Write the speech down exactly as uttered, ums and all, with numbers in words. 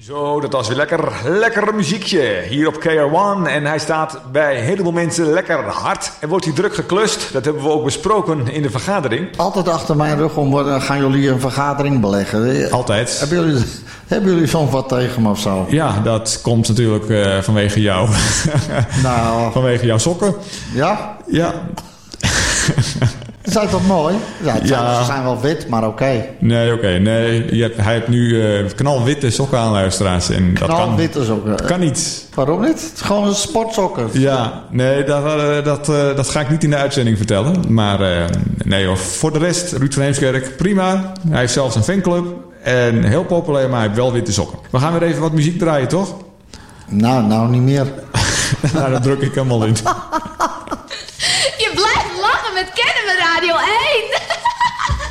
Zo, dat was weer lekker, lekker muziekje hier op K R one. En hij staat bij een heleboel mensen lekker hard. En wordt hij druk geklust. Dat hebben we ook besproken in de vergadering. Altijd achter mijn rug om uh, gaan jullie een vergadering beleggen. Altijd. Hebben jullie, hebben jullie soms wat tegen me of zo? Ja, dat komt natuurlijk uh, vanwege jou. Nou. Vanwege jouw sokken. Ja? Ja. Dat zijn toch mooi? Ja, het ja. Zijn, ze zijn wel wit, maar oké. Okay. Nee, oké. Okay. Nee, je hebt, hij heeft nu uh, knalwitte sokken aan, luisteraars. En dat knalwitte kan, sokken? Dat kan niet. Waarom niet? Het is gewoon een sportsokken. Ja, nee, dat, uh, dat, uh, dat ga ik niet in de uitzending vertellen. Maar uh, nee hoor, voor de rest, Ruud van Heemskerk, prima. Hij heeft zelfs een fanclub. En heel populair, maar hij heeft wel witte sokken. We gaan weer even wat muziek draaien, toch? Nou, nou niet meer. Nou, dat druk ik helemaal in. Je blijft lachen met Kennemer Radio, hè?